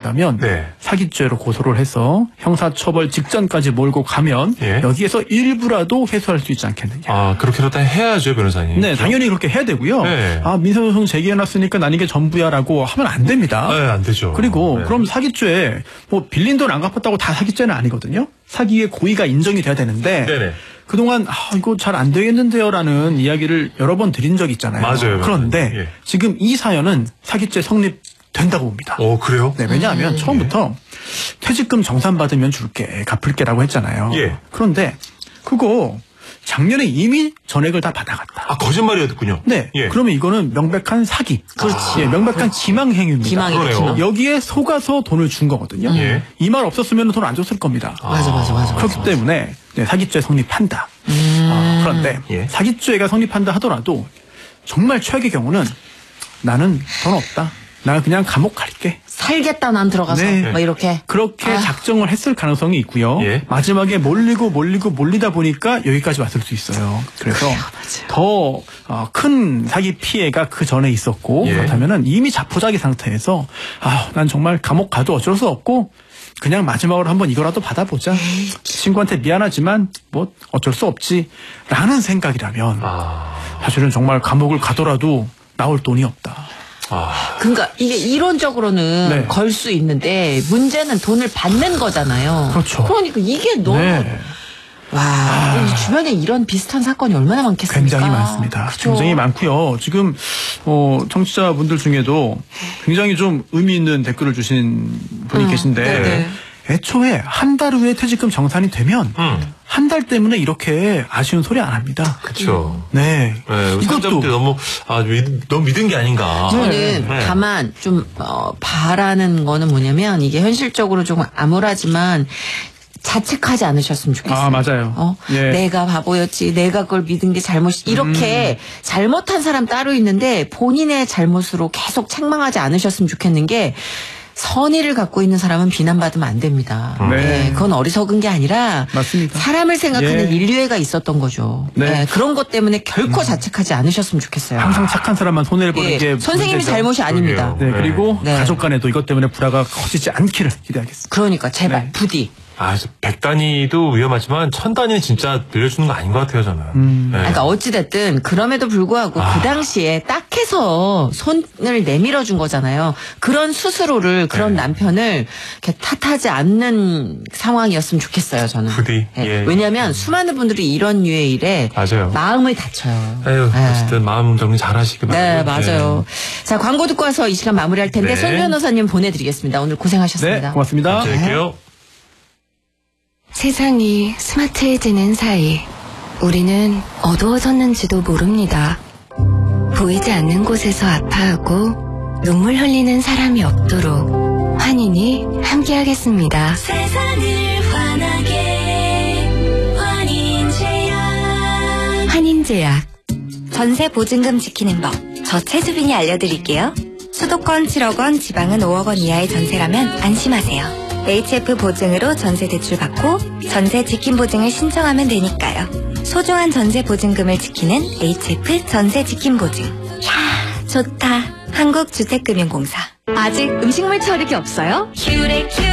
나가면 네. 사기죄로 고소를 해서 형사처벌 직전까지 몰고 가면 예. 여기에서 일부라도 회수할 수 있지 않겠느냐. 아, 그렇게라도 해야죠, 변호사님. 네, 당연히 그렇게 해야 되고요. 네. 아, 민사소송 제기해놨으니까 난 이게 전부야라고 하면 안 됩니다. 네, 안 되죠. 그리고 네. 그럼 사기죄, 뭐 빌린 돈 안 갚았다고 다 사기죄는 아니거든요. 사기의 고의가 인정이 돼야 되는데 네네. 그동안 이거 잘 안 되겠는데요라는 이야기를 여러 번 드린 적이 있잖아요. 맞아요. 그런데 예. 지금 지금 이 사연은 사기죄 성립된다고 봅니다. 그래요? 네, 왜냐하면 처음부터 퇴직금 정산받으면 줄게, 갚을게라고 했잖아요. 예. 그런데 그거 작년에 이미 전액을 다 받아갔다. 아, 거짓말이었군요. 네. 예. 그러면 이거는 명백한 사기. 그렇지. 예, 명백한 기망행위입니다. 기망이죠, 그러네요. 기망. 여기에 속아서 돈을 준 거거든요. 예. 이 말 없었으면 돈 안 줬을 겁니다. 맞아. 그렇기 때문에 네, 사기죄 성립한다. 그런데 예. 사기죄가 성립한다 하더라도 정말 최악의 경우는 나는 돈 없다. 나 그냥 감옥 갈게. 살겠다 난 들어가서 네. 뭐 이렇게. 그렇게 작정을 했을 가능성이 있고요. 예. 마지막에 몰리다 보니까 여기까지 왔을 수 있어요. 그래서 더 큰 사기 피해가 그 전에 있었고 예. 그렇다면은 이미 자포자기 상태에서 난 정말 감옥 가도 어쩔 수 없고 그냥 마지막으로 한번 이거라도 받아보자. 친구한테 미안하지만 뭐 어쩔 수 없지라는 생각이라면 사실은 정말 감옥을 가더라도 나올 돈이 없다. 그러니까 이게 이론적으로는 네. 걸 수 있는데 문제는 돈을 받는 거잖아요. 그렇죠. 그러니까 이게 너무 네. 와, 이 주변에 이런 비슷한 사건이 얼마나 많겠습니까? 굉장히 많습니다. 그쵸? 굉장히 많고요. 지금 청취자분들 중에도 굉장히 좀 의미 있는 댓글을 주신 분이 계신데 네네. 애초에 한 달 후에 퇴직금 정산이 되면 한 달 때문에 이렇게 아쉬운 소리 안 합니다. 그렇죠. 네. 네, 이것도 너무 너무 믿은 게 아닌가. 저는 네. 다만 좀 바라는 거는 뭐냐면 이게 현실적으로 좀 암울하지만 자책하지 않으셨으면 좋겠어요. 맞아요. 예. 내가 바보였지, 내가 그걸 믿은 게 잘못이 이렇게 잘못한 사람 따로 있는데 본인의 잘못으로 계속 책망하지 않으셨으면 좋겠는 게 선의를 갖고 있는 사람은 비난받으면 안 됩니다. 네. 그건 어리석은 게 아니라 맞습니다. 사람을 생각하는 예. 인류애가 있었던 거죠. 네. 그런 것 때문에 결코 자책하지 않으셨으면 좋겠어요. 항상 착한 사람만 손해를 보는 게 선생님이 문제죠. 잘못이 아닙니다. 그러게요. 네, 그리고 네. 가족 간에도 이것 때문에 불화가 커지지 않기를 기대하겠습니다. 그러니까 제발 네. 부디. 100단위도 위험하지만 1000단위는 진짜 빌려주는 거 아닌 것 같아요, 저는. 네. 그러니까 어찌됐든 그럼에도 불구하고 그 당시에 딱해서 손을 내밀어 준 거잖아요. 그런 스스로를 그런 남편을 이렇게 탓하지 않는 상황이었으면 좋겠어요, 저는. 부디. 예. 예. 왜냐하면 수많은 분들이 이런 류의 일에 맞아요. 마음을 다쳐요. 에휴, 예. 어쨌든 마음 정리 잘 하시기 네, 바랍니다. 맞아요. 자, 광고 듣고 와서 이 시간 마무리할 텐데 네. 손 변호사님 보내드리겠습니다. 오늘 고생하셨습니다. 네, 고맙습니다. 드릴게요. 세상이 스마트해지는 사이 우리는 어두워졌는지도 모릅니다. 보이지 않는 곳에서 아파하고 눈물 흘리는 사람이 없도록 환인이 함께하겠습니다. 세상을 환하게 환인제약. 환인제약. 전세 보증금 지키는 법. 저 최수빈이 알려드릴게요. 수도권 7억 원, 지방은 5억 원 이하의 전세라면 안심하세요. HF 보증으로 전세 대출 받고 전세 지킴 보증을 신청하면 되니까요. 소중한 전세 보증금을 지키는 HF 전세 지킴 보증. 이야, 좋다. 한국주택금융공사. 아직 음식물 처리기 없어요?